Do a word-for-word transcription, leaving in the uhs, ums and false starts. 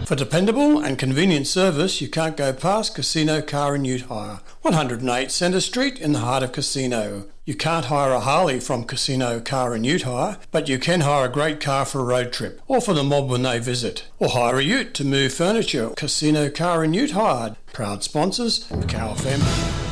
For dependable and convenient service, you can't go past Casino Car and Ute Hire, one oh eight Centre Street in the heart of Casino. You can't hire a Harley from Casino Car and Ute Hire, but you can hire a great car for a road trip, or for the mob when they visit. Or hire a ute to move furniture. Casino Car and Ute Hire, proud sponsors of Cow F M.